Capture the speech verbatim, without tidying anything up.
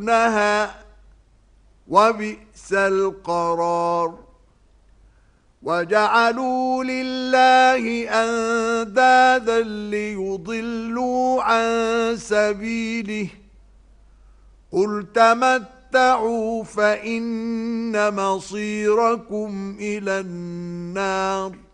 نها وبئس القرار وجعلوا لله أندادا ليضلوا عن سبيله قل تمتعوا فإن مصيركم إلى النار